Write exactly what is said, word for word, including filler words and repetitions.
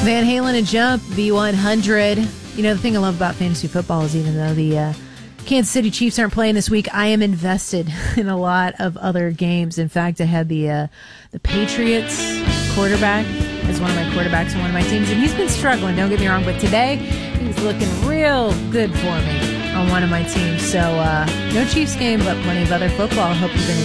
Van Halen and Jump, V one hundred. You know, the thing I love about fantasy football is even though the uh, Kansas City Chiefs aren't playing this week, I am invested in a lot of other games. In fact, I had the uh, the Patriots quarterback as one of my quarterbacks on one of my teams, and he's been struggling, don't get me wrong, but today he's looking real good for me on one of my teams. So uh, no Chiefs game, but plenty of other football. I hope you've been